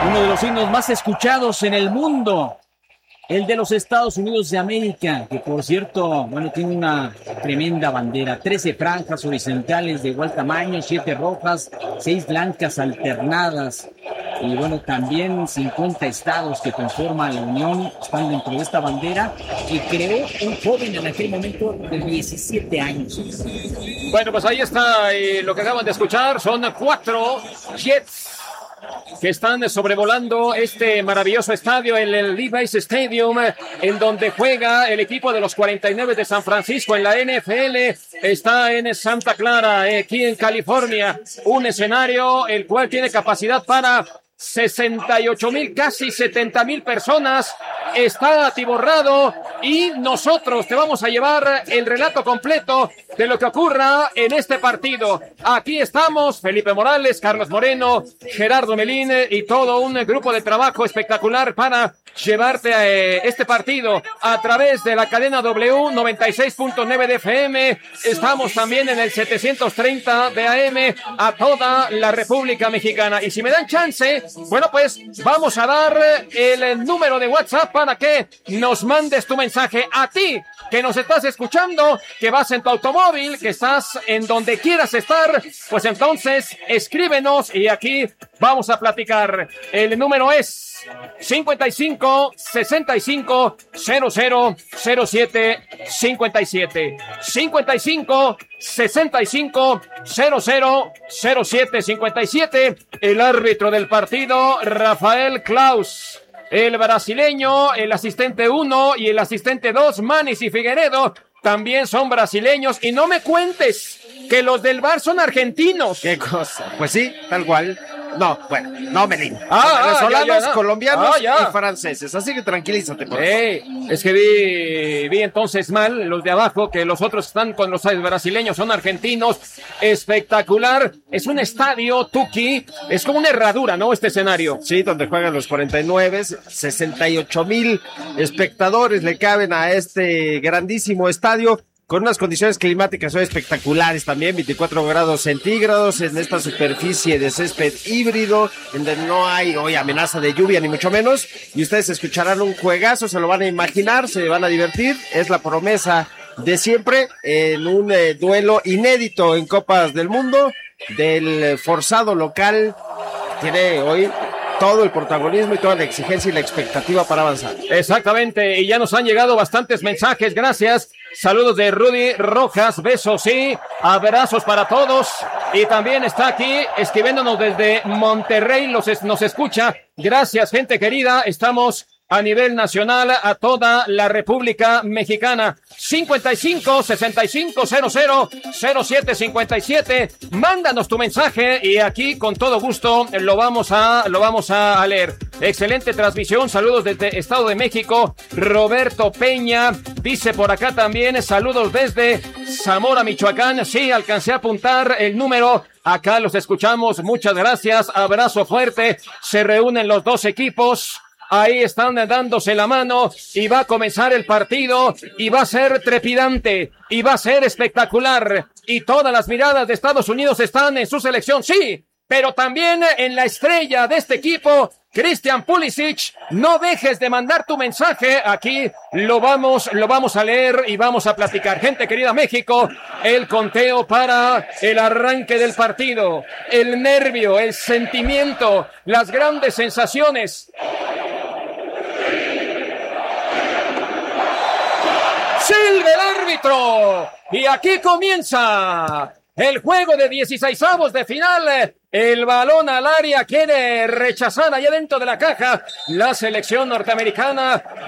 Uno de los himnos más escuchados en el mundo, el de los Estados Unidos de América, que por cierto, bueno, tiene una tremenda bandera, 13 franjas horizontales de igual tamaño, 7 rojas, 6 blancas alternadas, y bueno, también 50 estados que conforman la Unión están dentro de esta bandera, que creó un joven en aquel momento de 17 años. Bueno, pues ahí está lo que acaban de escuchar, son 4 Jets que están sobrevolando este maravilloso estadio, el Levi's Stadium, en donde juega el equipo de los 49 de San Francisco en la NFL. Está en Santa Clara, aquí en California, un escenario el cual tiene capacidad para 68,000, casi 70,000 personas. Está atiborrado y nosotros te vamos a llevar el relato completo de lo que ocurra en este partido. Aquí estamos, Felipe Morales, Carlos Moreno, Gerardo Melín y todo un grupo de trabajo espectacular para llevarte a este partido a través de la cadena W 96.9 de FM. Estamos también en el 730 de AM a toda la República Mexicana. Y si me dan chance, bueno, pues vamos a dar el número de WhatsApp para que nos mandes tu mensaje a ti, que nos estás escuchando, que vas en tu automóvil, que estás en donde quieras estar, pues entonces escríbenos y aquí vamos a platicar. El número es 55 65 00 07 57 55 65 00 07 57. El árbitro del partido, Rafael Claus. El brasileño, el asistente 1 y el asistente 2, Manis y Figueredo, también son brasileños. Y no me cuentes que los del VAR son argentinos. ¿Qué cosa? Pues sí, tal cual. No, bueno, no, Melín. Venezolanos, colombianos y franceses. Así que tranquilízate, por favor. Es que vi entonces mal los de abajo, que los otros están con los brasileños, son argentinos. Espectacular. Es un estadio, Tuki. Es como una herradura, ¿no? Este escenario. Sí, donde juegan los 49, 68,000 espectadores le caben a este grandísimo estadio, con unas condiciones climáticas hoy espectaculares también, 24 grados centígrados en esta superficie de césped híbrido, en donde no hay hoy amenaza de lluvia ni mucho menos, y ustedes escucharán un juegazo, se lo van a imaginar, se van a divertir, es la promesa de siempre en un duelo inédito en Copas del Mundo, del forzado local, tiene hoy todo el protagonismo y toda la exigencia y la expectativa para avanzar. Exactamente, y ya nos han llegado bastantes mensajes, gracias. Saludos de Rudy Rojas, besos y abrazos para todos. Y también está aquí escribiéndonos desde Monterrey, nos escucha. Gracias, gente querida, estamos a nivel nacional a toda la República Mexicana. 55 65 00 07 57. Mándanos tu mensaje y aquí con todo gusto lo vamos a leer. Excelente transmisión. Saludos desde Estado de México. Roberto Peña dice por acá también saludos desde Zamora, Michoacán. Sí, alcancé a apuntar el número. Acá los escuchamos. Muchas gracias. Abrazo fuerte. Se reúnen los dos equipos. Ahí están dándose la mano y va a comenzar el partido y va a ser trepidante y va a ser espectacular y todas las miradas de Estados Unidos están en su selección, sí, pero también en la estrella de este equipo, Christian Pulisic. No dejes de mandar tu mensaje, aquí lo vamos a leer y vamos a platicar. Gente querida México, el conteo para el arranque del partido, el nervio, el sentimiento, las grandes sensaciones. ¡Silba el árbitro! Y aquí comienza el juego de 16avos de final. El balón al área quiere rechazar allá dentro de la caja la selección norteamericana.